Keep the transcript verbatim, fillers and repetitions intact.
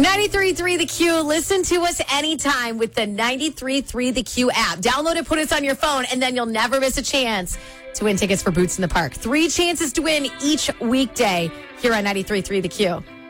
ninety-three point three The Q. Listen to us anytime with the ninety-three point three The Q app. Download it, put us on your phone, and then you'll never miss a chance to win tickets for Boots in the Park. Three chances to win each weekday here on ninety-three point three The Q.